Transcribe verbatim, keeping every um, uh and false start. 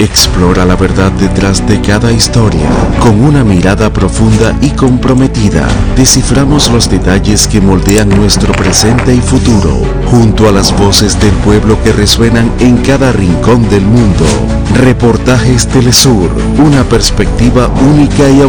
explora la verdad detrás de cada historia. Con una mirada profunda y comprometida, desciframos los detalles que moldean nuestro presente y futuro, junto a las voces del pueblo que resuenan en cada rincón del mundo. Reportajes Telesur, una perspectiva única y